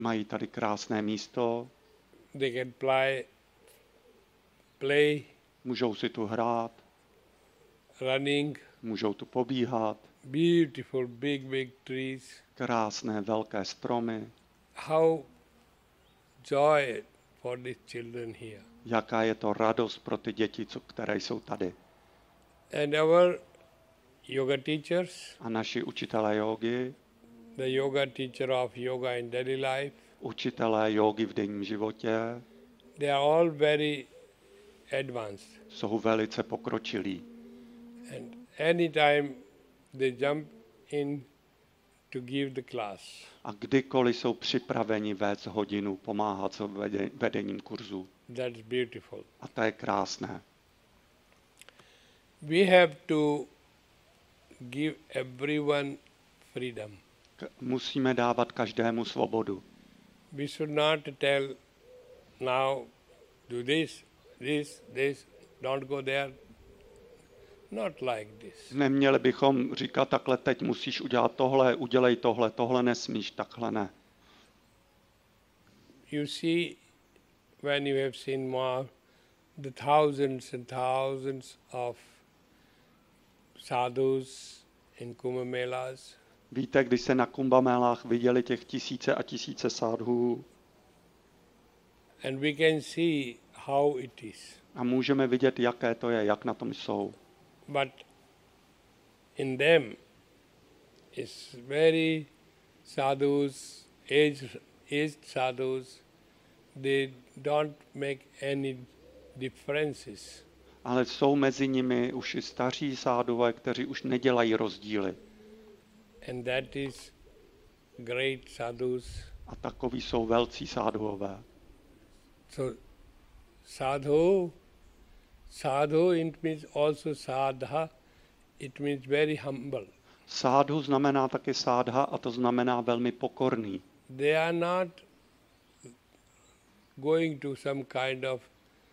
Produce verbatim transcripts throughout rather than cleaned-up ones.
Mají tady krásné místo, They can play, play, můžou si tu hrát, running, můžou tu pobíhat, beautiful big, big trees. krásné velké stromy. How joy for these children here. Jaká je to radost pro ty děti, co, které jsou tady. And our yoga teachers, A naši učitelé jógy, the yoga teacher of yoga in daily life, učitelé jógy v denním životě, they are all very advanced. jsou velice pokročilí. And anytime they jump in to give the class. A kdykoliv jsou připraveni vést hodinu, pomáhat s vedením kurzu. That's beautiful. A to je krásné. We have to give everyone freedom. Musíme dávat každému svobodu. We should not tell now do this, this, this, don't go there. Not like this. Neměli bychom říkat takhle, teď musíš udělat tohle, udělej tohle, tohle nesmíš, takhle ne. You see, when you have seen more, the thousands and thousands of sadhus in Kumbh Melas. Víte, když se na Kumbh Melách viděli těch tisíce a tisíce sádhů. And we can see how it is. A můžeme vidět, jaké to je, jak na tom jsou. But in them is very sadhus, aged, aged sadhus, they don't make any differences. Ale jsou mezi nimi už i staří sádhové, kteří už nedělají rozdíly. And that is great sadhus. A takoví jsou velcí sádhové. So sadhu, sadhu it means also sadha, it means very humble. Sádhu znamená taky sádha a to znamená velmi pokorný. They are not going to some kind of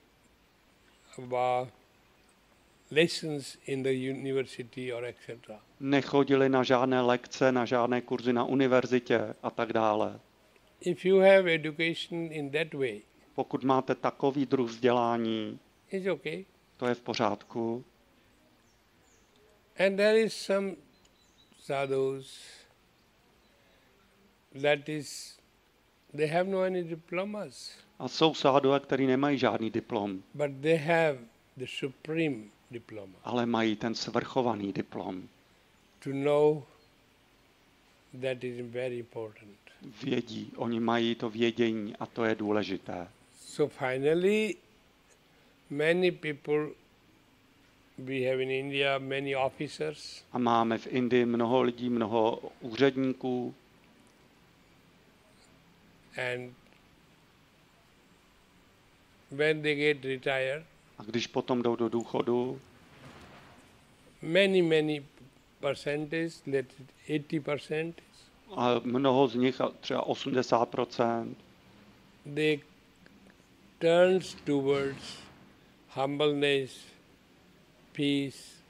uh, lessons in the university or et cetera. Nechodili na žádné lekce, na žádné kurzy na univerzitě a tak dále. If you have education in that way, Pokud máte takový druh vzdělání, it's okay. to je v pořádku. And there is some sadhus that is, they have no any diplomas, A jsou sádhové, kteří nemají žádný diplom, but they have the supreme diploma ale mají ten svrchovaný diplom. to know that is very important. Vědí, oni mají to vědění a to je důležité. So finally, many people, we have in India many officers, A máme v Indii mnoho lidí, mnoho úředníků and when they get retired, a když potom jdou do důchodu, many, many percentage, let it eighty percent, a mnoho z nich, a třeba osmdesát procent, they turns towards humbleness, peace,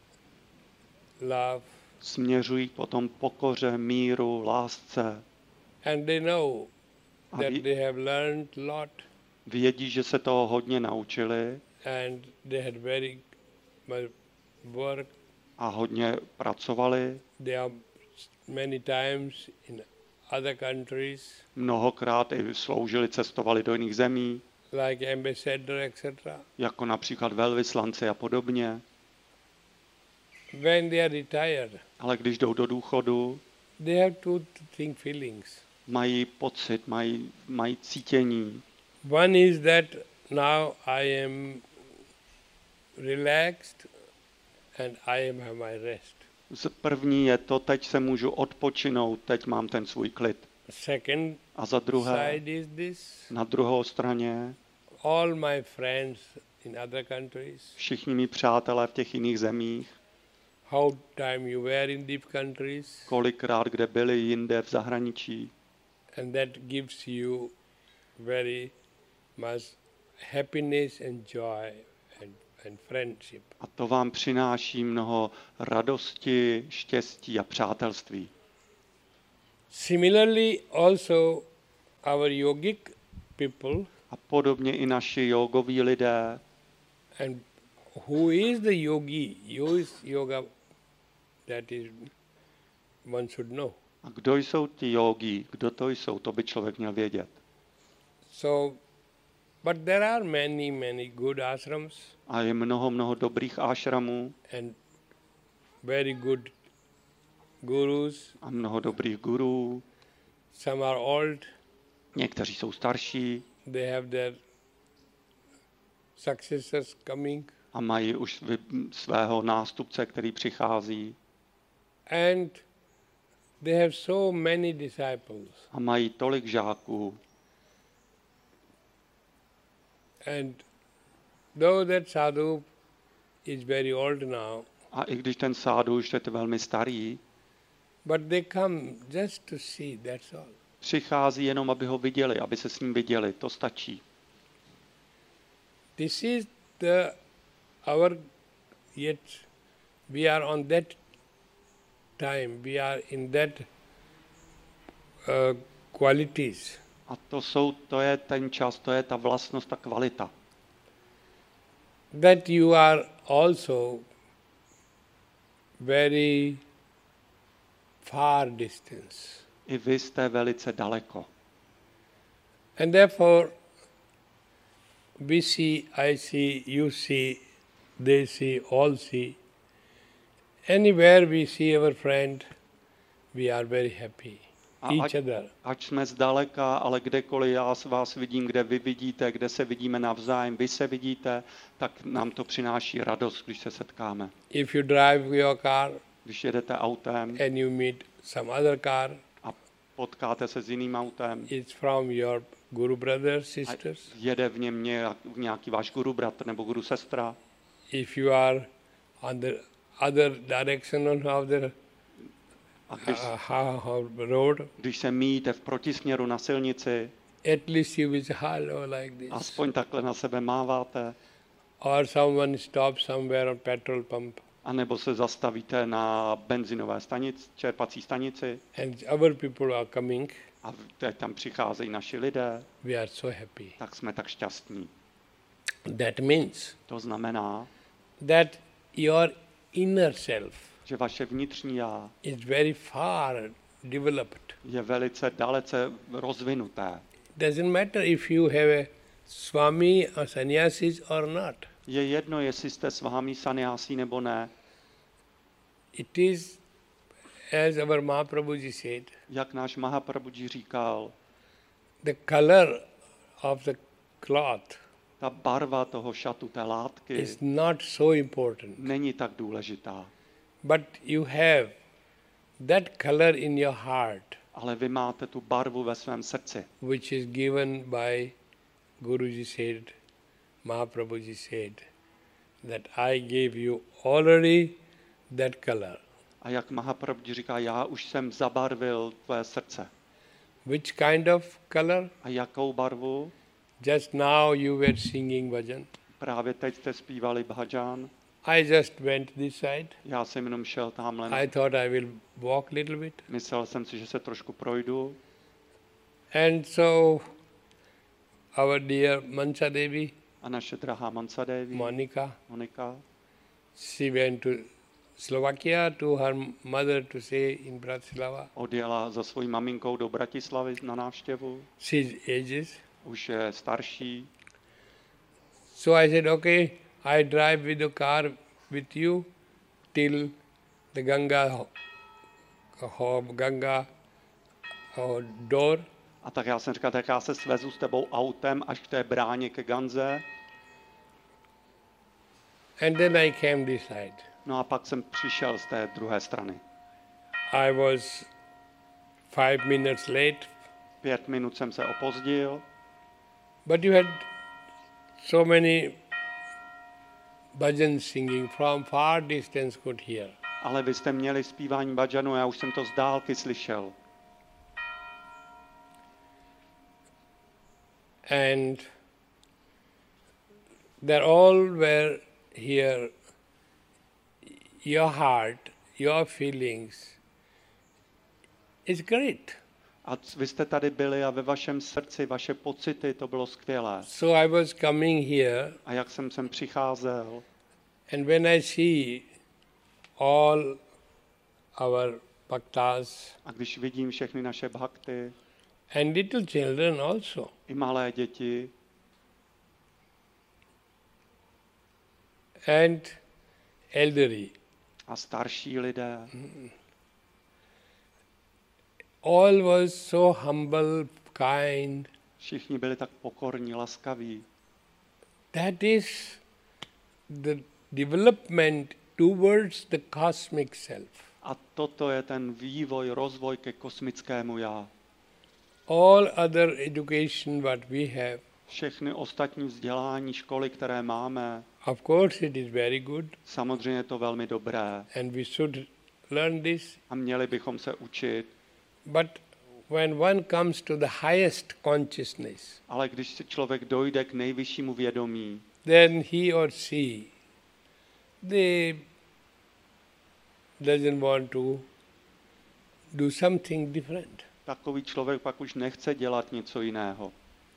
love, směřují potom pokoře, míru, lásce. and they know A that ví, they have learned a lot vědí, že se toho hodně naučili and they had very much work. a hodně pracovali. They are many times in other countries, Mnohokrát i sloužili, cestovali do jiných zemí, like ambassador, et cetera. jako například velvyslanci a podobně. When they are retired, Ale když jdou do důchodu, they have two thing feelings. mají pocit, mají, mají cítění. One is that now I am relaxed and I am have my rest. Z první je to, teď se můžu odpočinout, teď mám ten svůj klid. Second A za druhé, side is this, na druhou straně, all my friends in other countries, všichni mý přátelé v těch jiných zemích, how time you were in deep countries, kolikrát kde byli jinde v zahraničí. and that gives you very much happiness and joy and, and friendship. A to vám přináší mnoho radosti, štěstí a přátelství. Similarly, also our yogic people, A podobně i naši jogoví lidé. and who is the yogi? Who is yoga? That is, one should know. A kdo jsou ti jogi? Kdo to jsou? To by člověk měl vědět. So, but there are many, many good ashrams A je mnoho, mnoho dobrých ášramů and very good gurus. a mnoho dobrých gurů. Some are old, Někteří jsou starší they have their successors coming, a mají už vy- svého nástupce, který přichází. and they have so many disciples. A mají tolik žáků. And though that sadhu is very old now, A i když ten sádu už je velmi starý, but they come just to see, that's all. přichází jenom, aby ho viděli, aby se s ním viděli. To stačí. This is the our yet we are on that time, we are in that uh, qualities. A to, jsou, to je ten čas, to je ta vlastnost, ta kvalita. That you are also very far distance. I vy jste velice daleko. And therefore we see, I see, you see, they see, all see. Anywhere we see our friend, we are very happy. A Each ať, other. ať jsme zdaleka, ale kdekoliv já s vás vidím, kde vy vidíte, kde se vidíme navzájem, vy se vidíte, tak nám to přináší radost, když se setkáme. If you drive your car Když jedete autem and you meet some other car, a potkáte se s jiným autem it's from your guru brothers, a sisters. jede v něm nějak, nějaký váš guru bratr nebo guru sestra, If you are on the other direction of the a když, uh, road, když se míjíte v protisměru na silnici, at least you will say hello like this. aspoň takhle na sebe máváte, Or someone stops somewhere on petrol pump anebo se zastavíte na benzinové stanici, čerpací stanici and other people are coming, a teď tam přicházejí naši lidé, we are so happy. tak jsme tak šťastní. That means To znamená, that your inner self že vaše vnitřní já is very far developed. je velice dalece rozvinuté. Doesn't matter if you have a Swami or sannyasis or not. Je jedno, jestli jste s vámi sannyásí nebo ne. It is, as our Mahaprabhuji said, Jak náš Mahaprabhuji říkal, the color of the cloth ta barva toho šatu, té látky, is not so important. není tak důležitá. But you have that color in your heart, Ale vy máte tu barvu ve svém srdci, which is given by Guruji said, Mahaprabhuji said, that I gave you already that color. a jak Mahaprabhuji říká, já už jsem zabarvil tvé srdce. Which kind of color? A jakou barvu? Just now you were singing bhajan. Právě teď jste zpívali bhajan. I just went this side. Já jsem jenom šel tamhle. I thought I will walk little bit. Myslel jsem si, že se trošku projdu. And so our dear Mansa Devi, A naše drahá Mansa Devi, Monica, Monika, she went to Slovakia to her mother to stay in Bratislava. odjela za svojí maminkou do Bratislavy na návštěvu. She's ages. Už je starší. So I said, okay, I drive with the car with you till the Ganga, ho, Ganga ho, door. A tak já jsem říkal, tak já se svezu s tebou autem až k té bráně ke Ganze. And then I came this side. No a pak jsem přišel z té druhé strany. I was five minutes late, Pět minut jsem se opozdil, but you had so many bhajans singing from far distance could hear. ale vy jste měli zpívání bhajanu, já už jsem to z dálky slyšel. And they all were here. Your heart, your feelings is great. A vy jste tady byli a ve vašem srdci, vaše pocity, to bylo skvělé. So I was coming here, A jak jsem sem přicházel, and when I see all our bhaktas a když vidím všechny naše bhakty, and little children also, i malé děti, and elderly, a starší lidé, all was so humble, kind. všichni byli tak pokorní, laskaví. That is the development towards the cosmic self. A toto je ten vývoj, rozvoj ke kosmickému já. All other education what we have, Všechny ostatní vzdělání, školy, které máme, of course it is very good, samozřejmě je to velmi dobré and we should learn this. a měli bychom se učit, But when one comes to the highest consciousness, ale když se člověk dojde k nejvyššímu vědomí, then he or she, they doesn't want to do something different. takový člověk pak už nechce dělat něco jiného.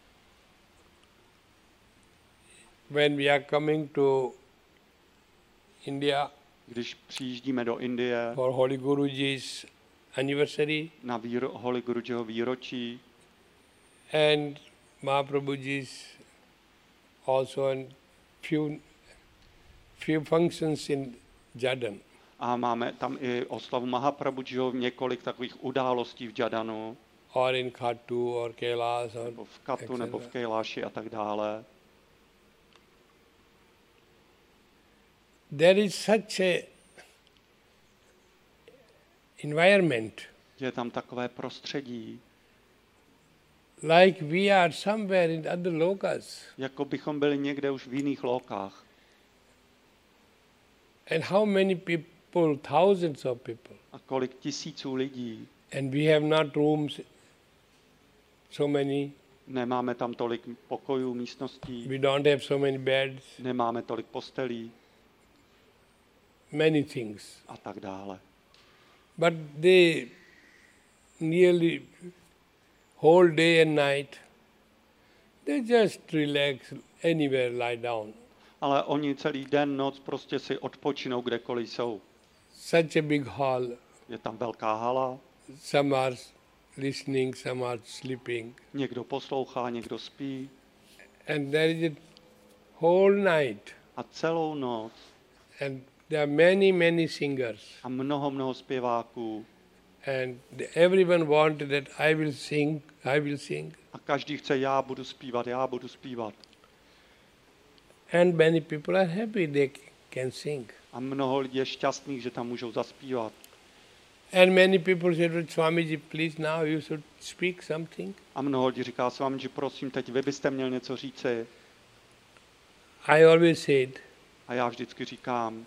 When we are coming to India Když přijíždíme do Indie for Holy Guruji's anniversary na výro, Holy Gurujiho výročí and Mahaprabhuji's also in few few functions in Jadan, a máme tam i oslavu Mahaprabhujiho, několik takových událostí v Jadanu, or in Khatu or Kailas or nebo v Katu, et cetera. nebo v Kailaši a tak dále. There is such a environment Je tam takové prostředí, like we are somewhere in other lokas. jako bychom byli někde už v jiných lokách. And how many people, thousands of people. A kolik tisíců lidí. And we have not rooms so many. Nemáme tam tolik pokojů, místností. We don't have so many beds. Nemáme tolik postelí. Many things. A tak dále. But they nearly whole day and night, they just relax anywhere, lie down. Ale oni celý den, noc prostě si odpočinou, kdekoliv jsou. Such a big hall. Je tam velká hala. Some are listening, some are sleeping. Někdo poslouchá, někdo spí. And there is a whole night. A celou noc. And there are many, many singers. A mnoho, mnoho zpěváků. And everyone wanted that I will sing, I will sing. A každý chce, já budu zpívat, já budu zpívat. And many people are happy they can sing. A mnoho lidí je šťastných, že tam můžou zaspívat. And many people said, Swamiji, please now you should speak something. A mnoho lidí říká, Swamiji, prosím, teď vy byste měl něco říci. I always said, a já vždycky říkám,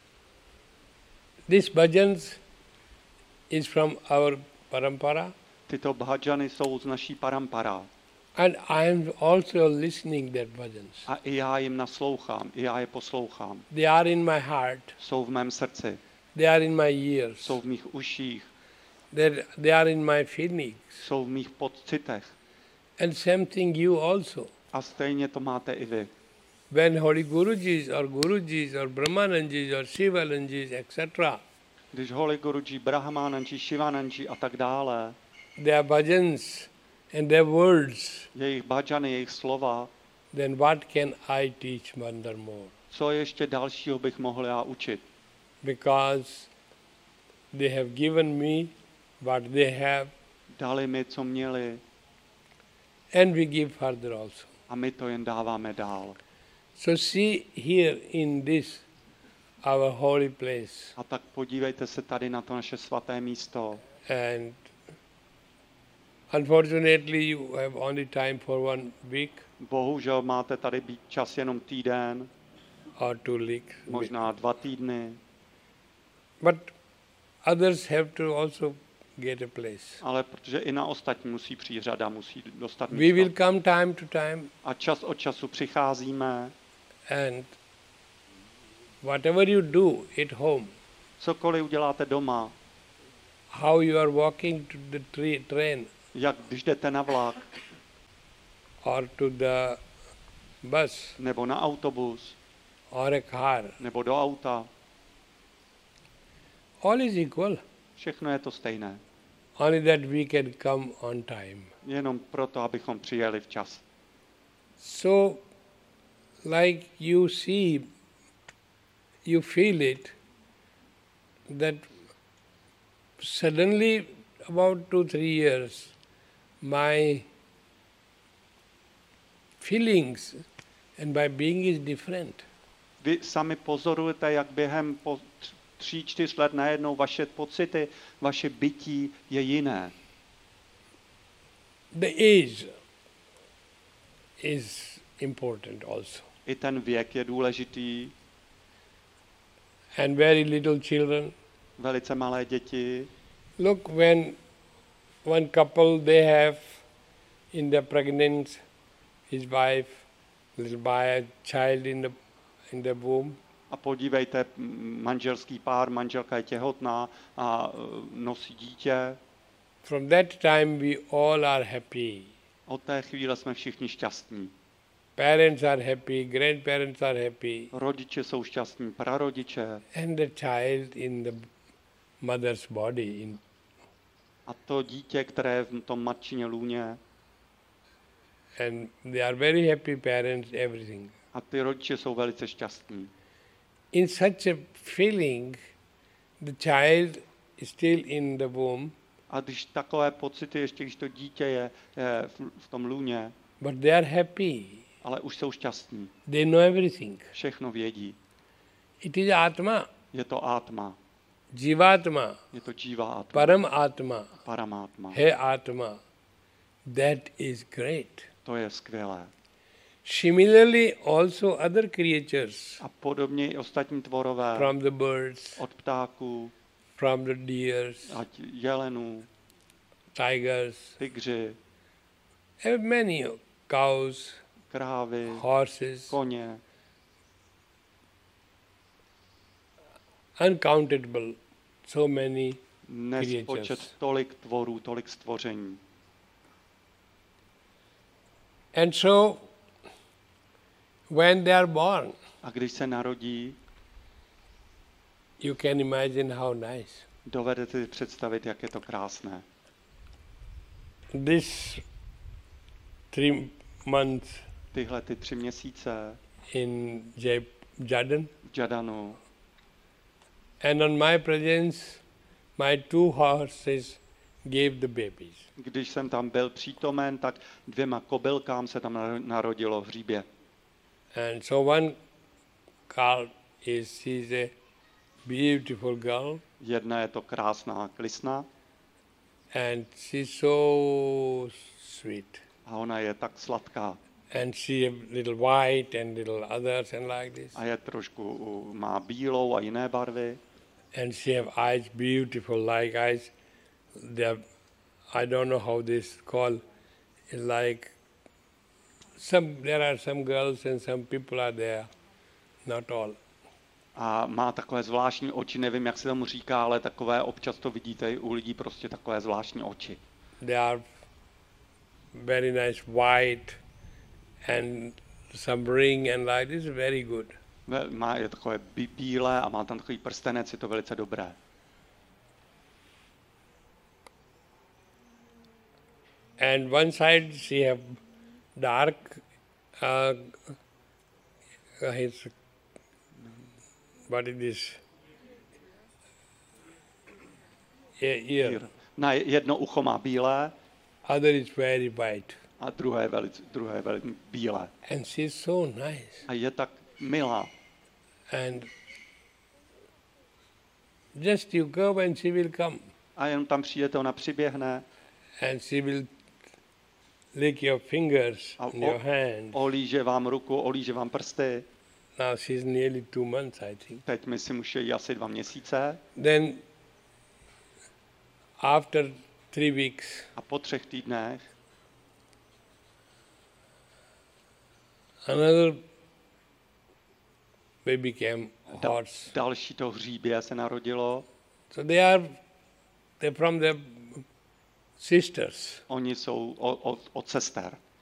this bhajans is from our parampara. Tyto bhajany jsou z naší parampara. And I am also listening that bhajans. A i já jim naslouchám, i já je poslouchám. They are in my heart. Jsou v mém srdci. They are in my ears. Jsou v mých uších. They they are in my feelings. Jsou v mých pocitech. And same thing you also. A stejně to máte i vy. When Holy Gurujis or Gurujis or Brahmanandjis or Shivanandjis, et cetera, když Holy Guruji, Brahmanandji, Shivanandji a tak dále, their bhajans and their words, jejich bhajany, jejich slova, then what can I teach furthermore? Co ještě dalšího bych mohl já učit? Because they have given me what they have, Dali mi, co měli, and we give further also. a my to jen dáváme dál. So see here in this, our holy place, A tak podívejte se tady na to naše svaté místo. and unfortunately you have only time for one week Bohužel máte tady být čas jenom týden, or two weeks. možná dva týdny, But others have to also get a place. ale protože i na ostatní musí přijít řada, musí dostat We will místo. come time to time, A čas od času přicházíme, and whatever you do at home, cokoliv uděláte doma, how you are walking to the tra- train, Jak když jdete na vlak or to the bus nebo na autobus or a car. nebo do auta, All is equal. všechno je to stejné. Only that we can come on time. Jenom proto, abychom přijeli včas. So, like you see, you feel it, that suddenly about two, three years, my feelings and my being is different. Vy sami pozorujete, jak během po tř- tří, čtyř let najednou vaše pocity, vaše bytí je jiné. The age is important also. I ten věk je důležitý. And very little children. Velice malé děti. Look, when one couple, they have in the pregnant, his wife will buy a child in the in the womb. A podívejte, m, manželský pár, manželka je těhotná a e, nosí dítě. From that time we all are happy. Od té chvíle jsme všichni šťastní. Parents are happy, grandparents are happy, Rodiče jsou šťastní, prarodiče. and the child in the mother's body. In, A to dítě, které je v tom matčině lůně. and they are very happy parents, everything. A ty rodiče jsou velice šťastní. In such a feeling, the child is still in the womb, A když takové pocity, ještě když to dítě je, je v, v tom lůně, but they are happy. ale už jsou šťastní. They know everything. Všechno vědí. It is Atma, Je to Atma. Jivatma, Je to Jiva Atma. Param Atma, Paramátma. He Atma. That is great. To je skvělé. Similarly, also other creatures, A podobně i ostatní tvorové. from the birds, Od ptáků, from the deers, ať jelenů, tigers, tygři, have many cows, krávy, horses, koně, uncountable, so many. nespočet tolik tvorů, tolik stvoření. And so, when they are born, A když se narodí, you can imagine how nice. dovedete si představit, jak je to krásné. This three months Tyhle ty tři měsíce in Jay- Jordan, v Jadanu and on my presence, my two horses gave the babies. Když jsem tam byl přítomen, tak dvěma kobylkám se tam narodilo v hříbě. And so one calf is, she's a beautiful girl, Jedna je to krásná klisna and she's so sweet. a ona je tak sladká And she have little white and little others and like this. a je trošku, uh, má bílou a jiné barvy And she have eyes beautiful like eyes. They are, I don't know how this called. It's like some there are some girls and some people are there, not all. a má takové zvláštní oči, nevím, jak se tomu říká, ale takové, občas to vidíte i u lidí, prostě takové zvláštní oči. They are very nice white and some ring and like this, very good. Ve- Má je takové bí- bílé a má tam takový prstenec, je to velice dobré. And one side she have dark, uh, uh, his, what is this? E- Ear. Na jedno ucho má bílé Other is very white. a druhé velice, druhé velice bílé. And she's so nice. A je tak milá. And just you go and she will come. A jenom tam přijdete, ona přiběhne, And she will lick your fingers a and your o- hands. olíže vám ruku, olíže vám prsty. Now she's nearly two months, I think. Teď myslím, už je jí asi dva měsíce. Then after three weeks, A po třech týdnech another baby came, da- horse. další to hříbě se narodilo. So they are they from the sisters. Oni jsou od, od, od sester.